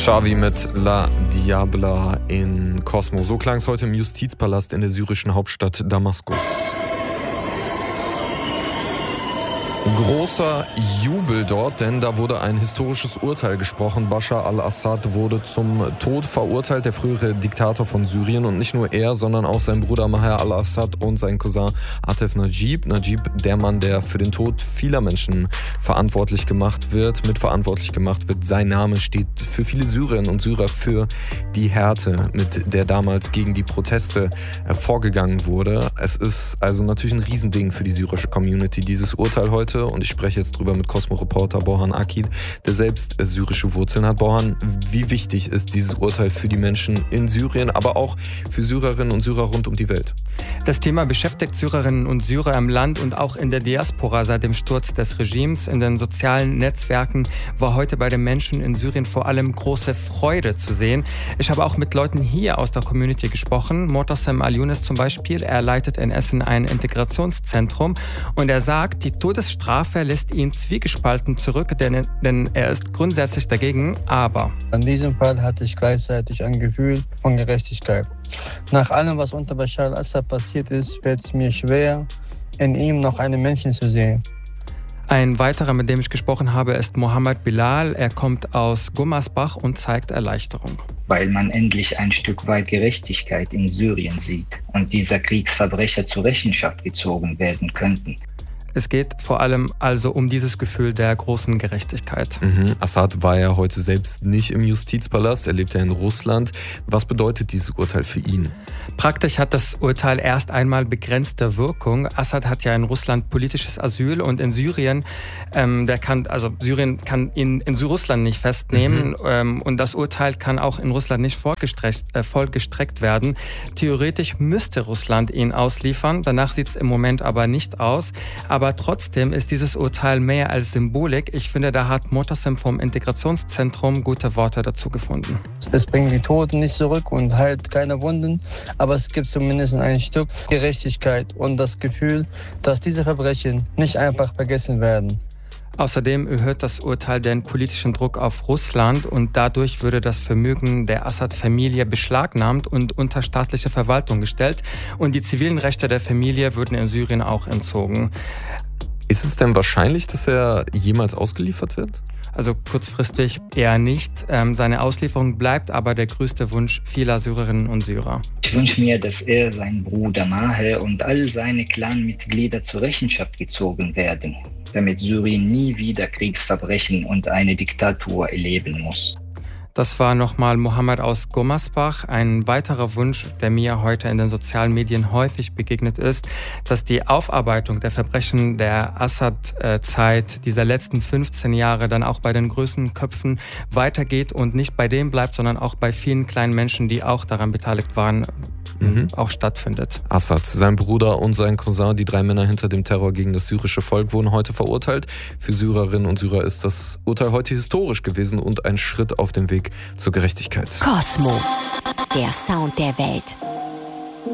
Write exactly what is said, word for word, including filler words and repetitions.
Xavi mit La Diabla in Cosmo. So klang es heute im Justizpalast in der syrischen Hauptstadt Damaskus. Großer Jubel dort, denn da wurde ein historisches Urteil gesprochen. Bashar al-Assad wurde zum Tod verurteilt, der frühere Diktator von Syrien. Und nicht nur er, sondern auch sein Bruder Maher al-Assad und sein Cousin Atef Najib. Najib, der Mann, der für den Tod vieler Menschen verantwortlich gemacht wird, mitverantwortlich gemacht wird. Sein Name steht für viele Syrerinnen und Syrer für die Härte, mit der damals gegen die Proteste vorgegangen wurde. Es ist also natürlich ein Riesending für die syrische Community, dieses Urteil heute. Und ich spreche jetzt drüber mit Cosmo-Reporter Borhan Akil, der selbst syrische Wurzeln hat. Borhan, wie wichtig ist dieses Urteil für die Menschen in Syrien, aber auch für Syrerinnen und Syrer rund um die Welt? Das Thema beschäftigt Syrerinnen und Syrer im Land und auch in der Diaspora seit dem Sturz des Regimes. In den sozialen Netzwerken war heute bei den Menschen in Syrien vor allem große Freude zu sehen. Ich habe auch mit Leuten hier aus der Community gesprochen. Mortasem Al-Younes zum Beispiel, er leitet in Essen ein Integrationszentrum und er sagt, die Todesstrafe Strafe lässt ihn zwiegespalten zurück, denn, denn er ist grundsätzlich dagegen, aber... In diesem Fall hatte ich gleichzeitig ein Gefühl von Gerechtigkeit. Nach allem, was unter Bashar al-Assad passiert ist, fällt es mir schwer, in ihm noch einen Menschen zu sehen. Ein weiterer, mit dem ich gesprochen habe, ist Mohammed Bilal. Er kommt aus Gummersbach und zeigt Erleichterung. Weil man endlich ein Stück weit Gerechtigkeit in Syrien sieht und dieser Kriegsverbrecher zur Rechenschaft gezogen werden könnten. Es geht vor allem also um dieses Gefühl der großen Gerechtigkeit. Mhm. Assad war ja heute selbst nicht im Justizpalast, er lebt ja in Russland. Was bedeutet dieses Urteil für ihn? Praktisch hat das Urteil erst einmal begrenzte Wirkung. Assad hat ja in Russland politisches Asyl und in Syrien, ähm, der kann, also Syrien kann ihn in Russland nicht festnehmen mhm. ähm, und das Urteil kann auch in Russland nicht vollgestreckt, äh, vollgestreckt werden. Theoretisch müsste Russland ihn ausliefern, danach sieht es im Moment aber nicht aus. Aber Aber trotzdem ist dieses Urteil mehr als Symbolik. Ich finde, da hat Mortasem vom Integrationszentrum gute Worte dazu gefunden. Es bringt die Toten nicht zurück und heilt keine Wunden, aber es gibt zumindest ein Stück Gerechtigkeit und das Gefühl, dass diese Verbrechen nicht einfach vergessen werden. Außerdem erhöht das Urteil den politischen Druck auf Russland und dadurch würde das Vermögen der Assad-Familie beschlagnahmt und unter staatliche Verwaltung gestellt und die zivilen Rechte der Familie würden in Syrien auch entzogen. Ist es denn wahrscheinlich, dass er jemals ausgeliefert wird? Also kurzfristig eher nicht. Ähm, seine Auslieferung bleibt aber der größte Wunsch vieler Syrerinnen und Syrer. Ich wünsche mir, dass er, sein Bruder Maher und all seine Clanmitglieder zur Rechenschaft gezogen werden, damit Syrien nie wieder Kriegsverbrechen und eine Diktatur erleben muss. Das war nochmal Mohammed aus Gummersbach. Ein weiterer Wunsch, der mir heute in den sozialen Medien häufig begegnet ist, dass die Aufarbeitung der Verbrechen der Assad-Zeit dieser letzten fünfzehn Jahre dann auch bei den größten Köpfen weitergeht und nicht bei dem bleibt, sondern auch bei vielen kleinen Menschen, die auch daran beteiligt waren, mhm. auch stattfindet. Assad, sein Bruder und sein Cousin, die drei Männer hinter dem Terror gegen das syrische Volk, wurden heute verurteilt. Für Syrerinnen und Syrer ist das Urteil heute historisch gewesen und ein Schritt auf dem Weg zur Gerechtigkeit. Cosmo, der Sound der Welt.